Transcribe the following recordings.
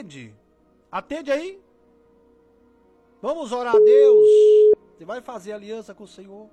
atende. Atende aí. Vamos orar a Deus. Você vai fazer aliança com o Senhor.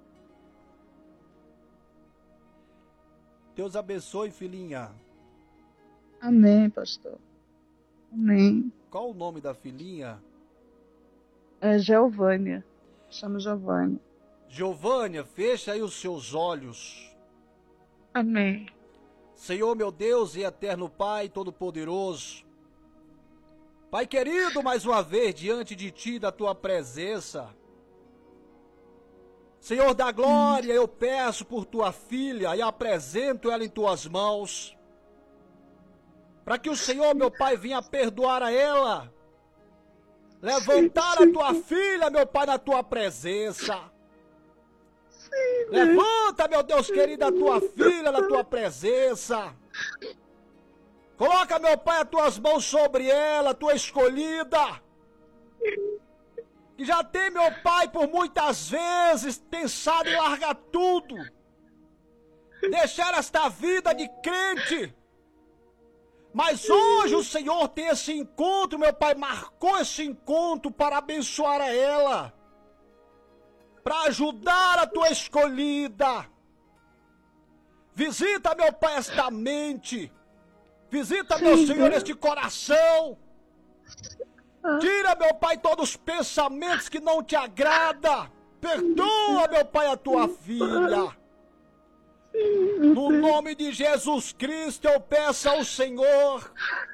Deus abençoe, filhinha. Amém, pastor. Amém. Qual o nome da filhinha? É Geovânia. Chama Giovânia. Giovânia, fecha aí os seus olhos. Amém. Senhor, meu Deus e eterno Pai Todo-Poderoso. Pai querido, mais uma vez diante de Ti, da Tua presença. Senhor da glória, eu peço por Tua filha e apresento ela em Tuas mãos. Para que o Senhor, meu Pai, venha perdoar a ela. Levantar a Tua filha, meu Pai, na Tua presença. Levanta, meu Deus querido, a Tua filha na Tua presença. Coloca, meu Pai, as Tuas mãos sobre ela, Tua escolhida. Que já tem, meu Pai, por muitas vezes pensado em largar tudo. Deixar esta vida de crente. Mas hoje o Senhor tem esse encontro, meu Pai, marcou esse encontro para abençoar a ela. Para ajudar a Tua escolhida. Visita, meu Pai, esta mente. Visita, meu Senhor, este coração. Tira, meu Pai, todos os pensamentos que não te agradam. Perdoa, meu Pai, a Tua filha. No nome de Jesus Cristo eu peço ao Senhor.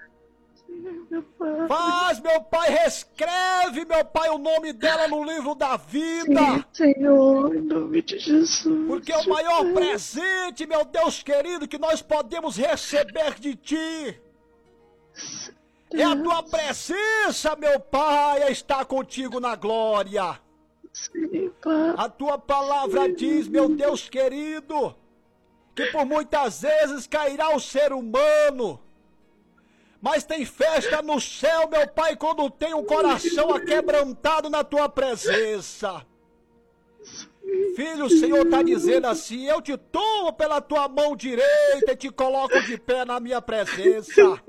Faz, meu Pai, reescreve, meu Pai, o nome dela no livro da vida. Sim, Senhor, em nome de Jesus. Porque o maior presente, meu Deus querido, que nós podemos receber de Ti é a Tua presença, meu Pai, estar contigo na glória. Sim, Pai. A Tua palavra diz, meu Deus querido, que por muitas vezes cairá o ser humano, mas tem festa no céu, meu Pai, quando tem um coração aquebrantado na Tua presença. Filho, o Senhor está dizendo assim, eu te tomo pela Tua mão direita e te coloco de pé na minha presença.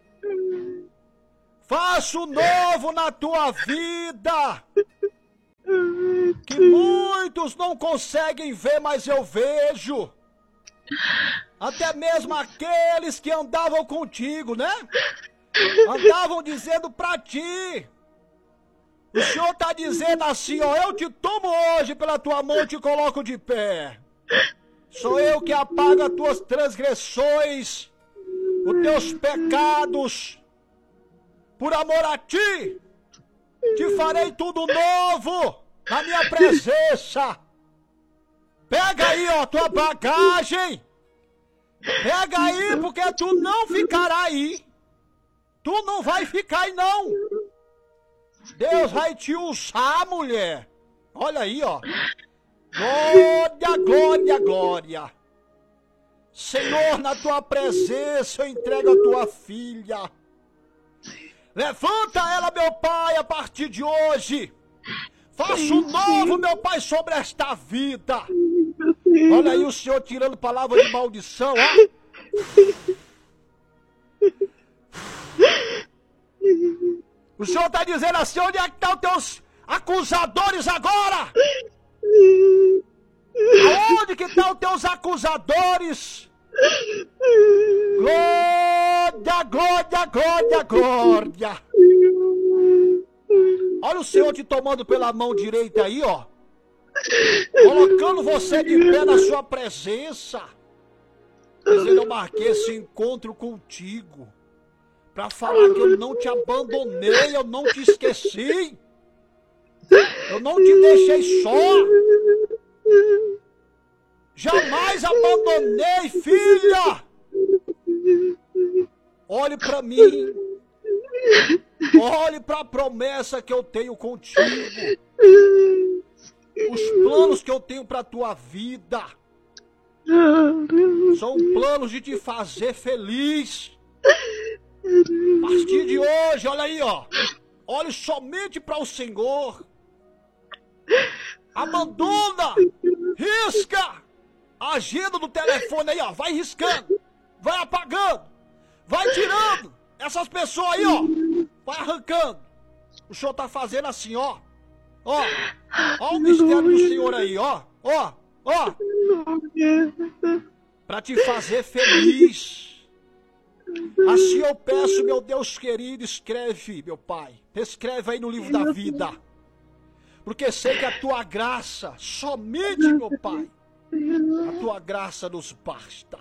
Faço novo na tua vida, que muitos não conseguem ver, mas eu vejo. Até mesmo aqueles que andavam contigo, né? Andavam dizendo pra ti. O Senhor está dizendo assim, ó, eu te tomo hoje pela tua mão e te coloco de pé. Sou eu que apago as tuas transgressões, os teus pecados. Por amor a ti, te farei tudo novo na minha presença. Pega aí, ó, tua bagagem. Pega aí, porque tu não ficará aí. Tu não vai ficar aí, não. Deus vai te usar, mulher. Olha aí, ó. Glória, glória, glória. Senhor, na tua presença eu entrego a tua filha. Levanta ela, meu Pai, a partir de hoje. Faça um novo, meu Pai, sobre esta vida. Olha aí o Senhor tirando palavra de maldição, ó. O Senhor está dizendo assim, onde é que estão os teus acusadores agora? Aonde que estão os teus acusadores? Glória, glória, glória, glória. Olha o Senhor te tomando pela mão direita aí, ó. Colocando você de pé na sua presença. Dizendo, eu marquei esse encontro contigo. Pra falar que eu não te abandonei, eu não te esqueci. Eu não te deixei só. Jamais abandonei, filha. Olhe para mim. Olhe para a promessa que eu tenho contigo. Os planos que eu tenho para a tua vida são planos de te fazer feliz. A partir de hoje, olha aí, ó. Olhe somente para o Senhor. Abandona. Risca a agenda do telefone aí, ó. Vai riscando. Vai apagando. Vai tirando Essas pessoas aí, ó, vai arrancando. O senhor tá fazendo assim, ó. Ó o mistério do Senhor aí, ó. Pra te fazer feliz. Assim eu peço, meu Deus querido, escreve, meu Pai. Escreve aí no livro da vida. Porque sei que a tua graça, somente, meu Pai, a tua graça nos basta.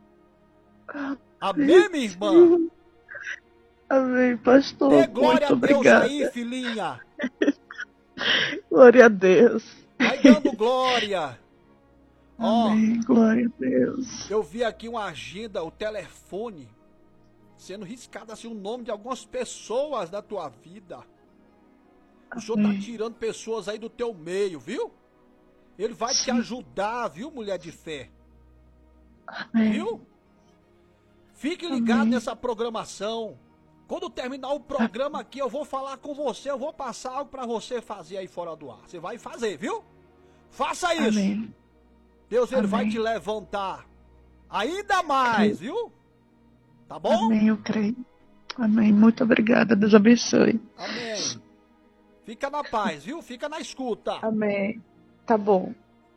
Amém, minha irmã? Amém, pastor. Dê glória muito a Deus obrigada. aí, filhinha. Glória a Deus. Vai dando glória. Amém, glória a Deus. Eu vi aqui uma agenda, o telefone, sendo riscado assim o nome de algumas pessoas da tua vida. O Senhor tá tirando pessoas aí do teu meio, viu? Ele vai te ajudar, viu, mulher de fé? Amém. Viu? Fique ligado nessa programação. Quando terminar o programa aqui, eu vou falar com você, eu vou passar algo pra você fazer aí fora do ar. Você vai fazer, viu? Faça isso. Amém. Deus, ele vai te levantar ainda mais, viu? Tá bom? Amém, eu creio. Amém, muito obrigada, Deus abençoe. Amém. Fica na paz, viu? Fica na escuta. Amém. Tá bom.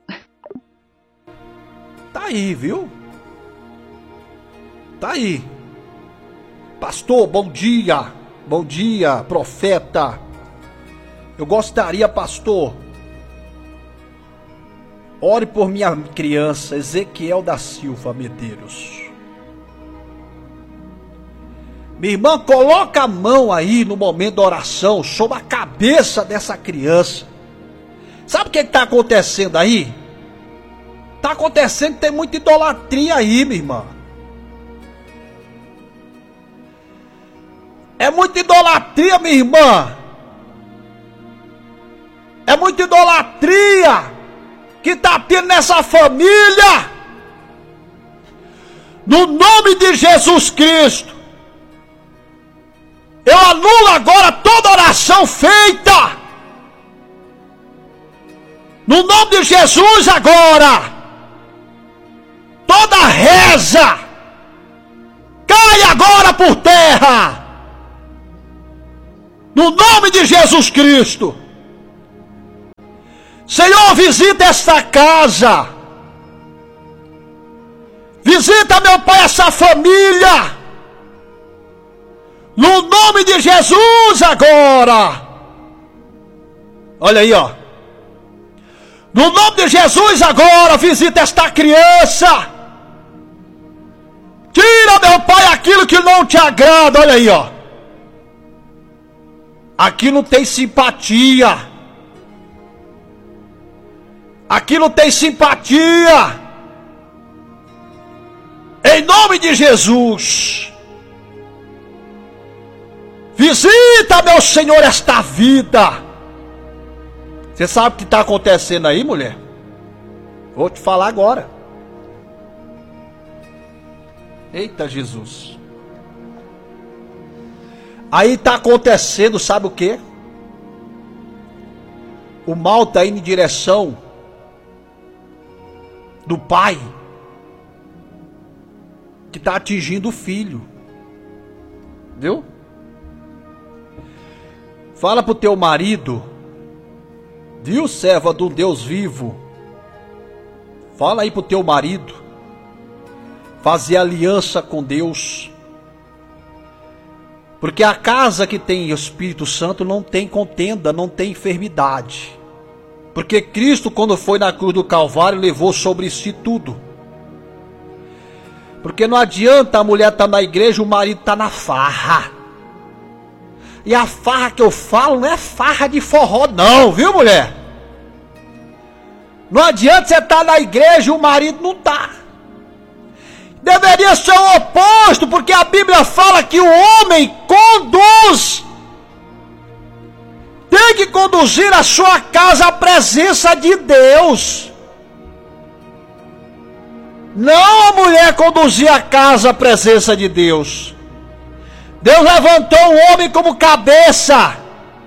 Tá aí, viu? Tá aí. Pastor, bom dia. Bom dia, profeta. Eu gostaria, pastor, ore por minha criança, Ezequiel da Silva Medeiros. Minha irmã, coloca a mão aí no momento da oração sobre a cabeça dessa criança. Sabe o que está acontecendo aí? Está acontecendo que tem muita idolatria aí, minha irmã. É muita idolatria, minha irmã. É muita idolatria que está tendo nessa família. No nome de Jesus Cristo, eu anulo agora toda oração feita. No nome de Jesus agora, toda reza cai agora por terra. No nome de Jesus Cristo. Senhor, visita esta casa. Visita, meu Pai, essa família. No nome de Jesus agora. Olha aí, ó. No nome de Jesus agora, visita esta criança. Tira, meu Pai, aquilo que não te agrada. Olha aí, ó. Aqui não tem simpatia. Aqui não tem simpatia. Em nome de Jesus. Visita, meu Senhor, esta vida. Você sabe o que está acontecendo aí, mulher? Vou te falar agora. Eita Jesus. Aí está acontecendo, sabe o que? O mal está indo em direção do pai que está atingindo o filho. Viu? Fala pro teu marido, viu, serva do Deus vivo? Fala aí pro teu marido fazer aliança com Deus. Porque a casa que tem Espírito Santo não tem contenda, não tem enfermidade. Porque Cristo, quando foi na cruz do Calvário, levou sobre si tudo. Porque não adianta a mulher estar na igreja, o marido está na farra. E a farra que eu falo não é farra de forró não, viu, mulher? Não adianta você estar na igreja e o marido não está. Deveria ser o oposto, porque a Bíblia fala que o homem conduz. Tem que conduzir a sua casa à presença de Deus. Não a mulher conduzir a casa à presença de Deus. Deus levantou o homem como cabeça.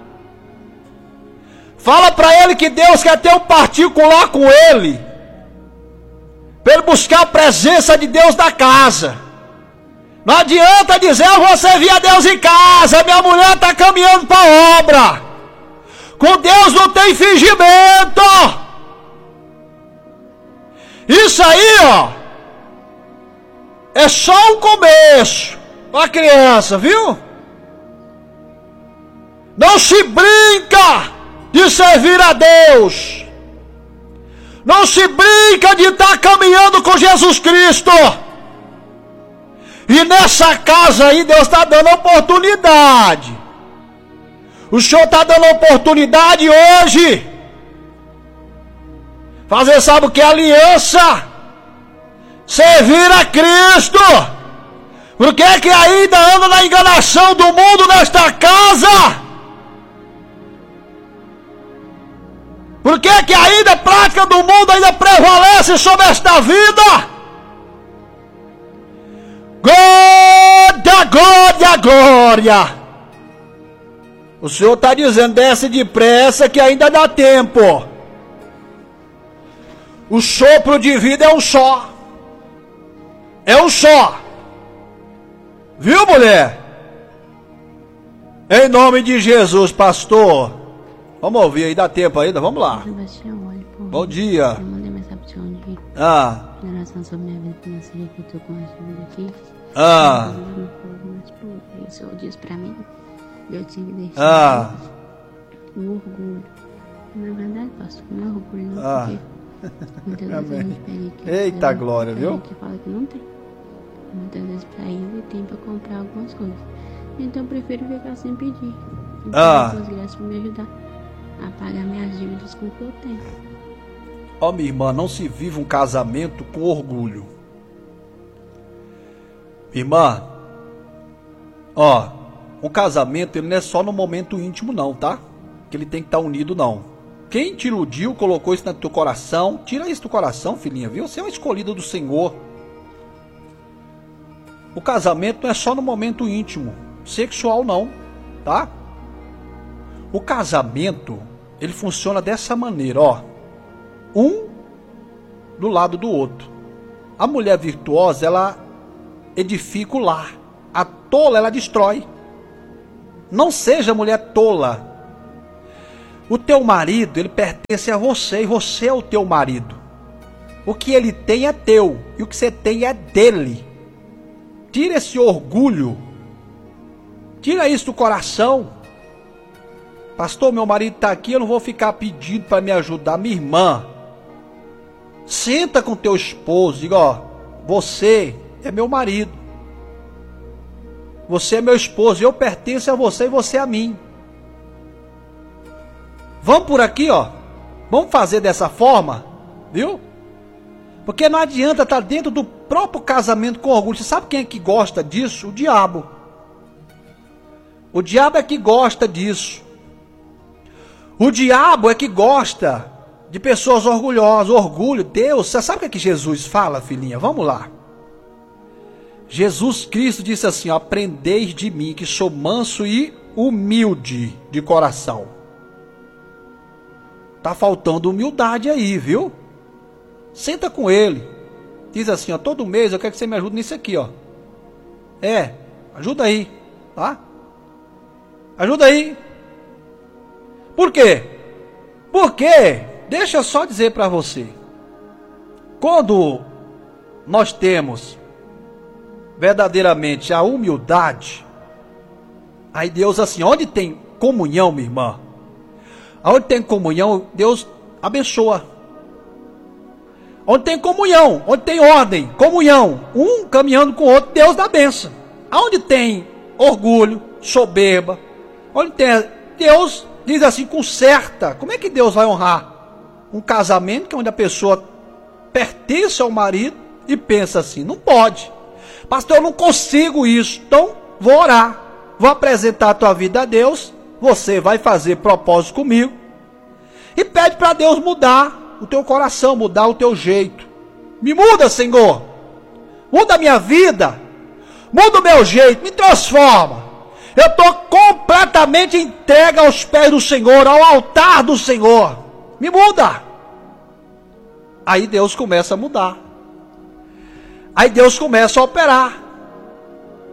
Fala para ele que Deus quer ter um particular com ele. Para ele buscar a presença de Deus na casa. Não adianta dizer, você via Deus em casa, minha mulher está caminhando para a obra. Com Deus não tem fingimento. Isso aí, ó, é só o começo. A criança, viu? Não se brinca de servir a Deus. Não se brinca de estar caminhando com Jesus Cristo. E nessa casa aí Deus está dando oportunidade. O Senhor está dando oportunidade hoje. Fazer, sabe o que é aliança? Servir a Cristo. Por que ainda anda na enganação do mundo nesta casa? Por que ainda a prática do mundo ainda prevalece sobre esta vida? Glória, glória, glória. O Senhor está dizendo, desce depressa que ainda dá tempo. O sopro de vida é um só. É um só. Viu, mulher? Em nome de Jesus, pastor. Vamos ouvir aí, dá tempo ainda, vamos lá. Bom dia. Eu mandei mensagem pra você ontem. Em relação sobre minha vida financeira, que eu tô com uma dívida aqui. O Senhor disse pra mim, eu tinha que deixar o orgulho. Na verdade, pastor, não é orgulho não, porque muitas vezes a gente pega aqui. Eita glória, viu? A gente fala que não tem. Muitas vezes pra ir e tem pra comprar algumas coisas. Então eu prefiro ficar sem pedir. Então Deus graças por me ajudar a pagar minhas dívidas com o que eu tenho. Ó, minha irmã, não se vive um casamento com orgulho. Irmã, ó, um casamento ele não é só no momento íntimo não, tá? Que ele tem que estar unido não. Quem te iludiu, colocou isso no teu coração, tira isso do coração, filhinha, viu? Você é uma escolhida do Senhor. O casamento não é só no momento íntimo, sexual não, tá? O casamento, ele funciona dessa maneira, ó. Um do lado do outro. A mulher virtuosa, ela edifica o lar. A tola, ela destrói. Não seja mulher tola. O teu marido, ele pertence a você e você é o teu marido. O que ele tem é teu e o que você tem é dele. Tira esse orgulho. Tira isso do coração. Pastor, meu marido está aqui, eu não vou ficar pedindo para me ajudar. Minha irmã, senta com teu esposo, diga, ó, você é meu marido. Você é meu esposo, eu pertenço a você e você a mim. Vamos por aqui, ó. Vamos fazer dessa forma, viu? Porque não adianta estar dentro do próprio casamento com orgulho. Você sabe quem é que gosta disso? O diabo. O diabo é que gosta disso. O diabo é que gosta de pessoas orgulhosas. Orgulho, Deus. Você sabe o que é que Jesus fala, filhinha? Vamos lá. Jesus Cristo disse assim, ó, aprendeis de mim que sou manso e humilde de coração. Tá faltando humildade aí, viu? Senta com ele. Diz assim, ó, todo mês eu quero que você me ajude nisso aqui, ó. Ajuda aí, tá? Ajuda aí. Por quê? Porque, deixa eu só dizer para você. Quando nós temos verdadeiramente a humildade, aí Deus assim, onde tem comunhão, minha irmã, onde tem comunhão, Deus abençoa. Onde tem comunhão, onde tem ordem, comunhão, um caminhando com o outro, Deus dá bênção. Onde tem orgulho, soberba, onde tem, Deus diz assim, conserta. Como é que Deus vai honrar um casamento que é onde a pessoa pertence ao marido e pensa assim, não pode. Pastor, eu não consigo isso, então vou orar, vou apresentar a tua vida a Deus, você vai fazer propósito comigo e pede para Deus mudar o teu coração, mudar o teu jeito. Me muda, Senhor, muda a minha vida, muda o meu jeito, me transforma. Eu estou completamente entregue aos pés do Senhor, ao altar do Senhor, me muda. Aí Deus começa a mudar. Aí Deus começa a operar.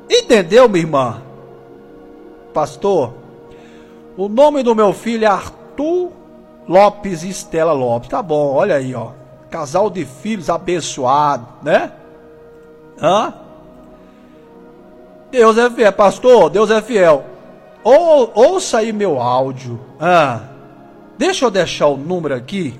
Entendeu, minha irmã? Pastor, o nome do meu filho é Arthur Lopes e Estela Lopes. Tá bom, olha aí, ó. Casal de filhos abençoado, né? Deus é fiel, pastor, Deus é fiel. Ouça aí meu áudio. Deixa eu deixar o número aqui.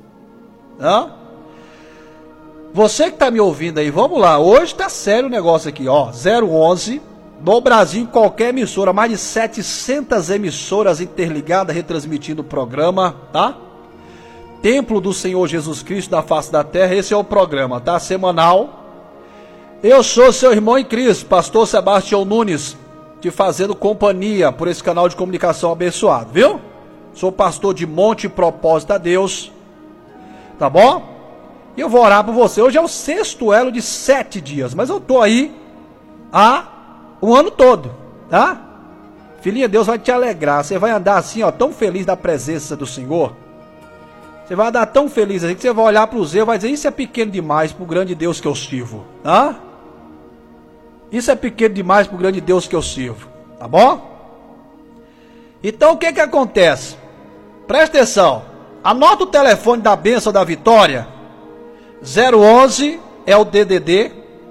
Você que tá me ouvindo aí, vamos lá. Hoje tá sério o negócio aqui, ó. 011, no Brasil, em qualquer emissora, mais de 700 emissoras interligadas retransmitindo o programa, tá? Templo do Senhor Jesus Cristo da face da terra, esse é o programa, tá? Semanal. Eu sou seu irmão em Cristo, pastor Sebastião Nunes, te fazendo companhia por esse canal de comunicação abençoado, viu? Sou pastor de Monte Propósito a Deus, tá bom? E eu vou orar por você. Hoje é o 6º elo de 7 dias, mas eu tô aí há o ano todo, tá? Filhinha, Deus vai te alegrar. Você vai andar assim, ó, tão feliz da presença do Senhor. Você vai andar tão feliz assim que você vai olhar para o Zé e vai dizer: isso é pequeno demais para o grande Deus que eu sirvo, tá? Isso é pequeno demais para o grande Deus que eu sirvo, tá bom? Então o que acontece? Presta atenção. Anota o telefone da bênção da vitória. 011 é o DDD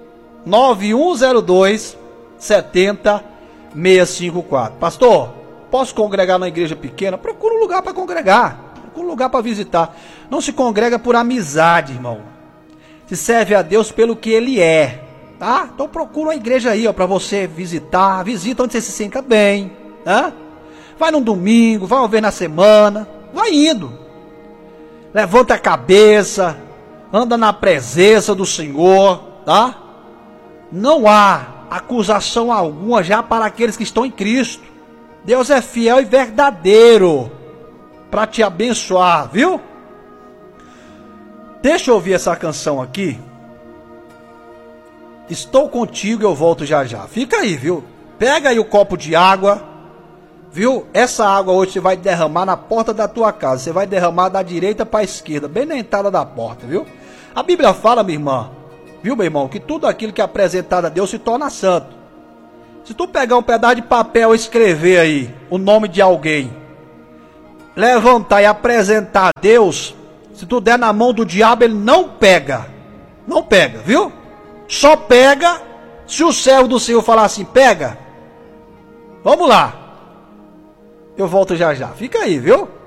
9102 70654. Pastor, posso congregar na igreja pequena? Procura um lugar para congregar. Procura um lugar para visitar. Não se congrega por amizade, irmão. Se serve a Deus pelo que Ele é, tá? Então procura uma igreja aí, ó, para você visitar. Visita onde você se sinta bem, tá? Vai num domingo, vai uma vez na semana. Vai indo. Levanta a cabeça. Anda na presença do Senhor, tá? Não há acusação alguma já para aqueles que estão em Cristo. Deus é fiel e verdadeiro para te abençoar, viu? Deixa eu ouvir essa canção aqui. Estou contigo e eu volto já já. Fica aí, viu? Pega aí o copo de água, viu? Essa água hoje você vai derramar na porta da tua casa. Você vai derramar da direita para a esquerda, bem na entrada da porta, viu? A Bíblia fala, minha irmã, viu, meu irmão, que tudo aquilo que é apresentado a Deus se torna santo. Se tu pegar um pedaço de papel e escrever aí o nome de alguém, levantar e apresentar a Deus, se tu der na mão do diabo, ele não pega. Não pega, viu? Só pega se o servo do Senhor falar assim: pega. Vamos lá. Eu volto já já. Fica aí, viu?